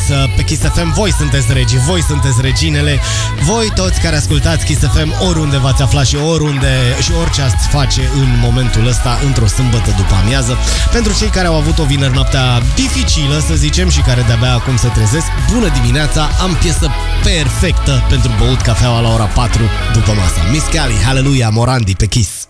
pe Kiss FM. Voi sunteți regii, voi sunteți reginele. Voi toți care ascultați Kiss FM, oriunde v-ați afla și oriunde și orice ați face în momentul ăsta, într-o sâmbătă după amiază. Pentru cei care au avut o vineri noaptea dificilă, să zicem, și care de-abia acum se trezesc, bună dimineața, am piesă perfectă pentru băut cafeaua la ora 4 după masa. Miss Callie, Hallelujah, Morandi pe Kiss.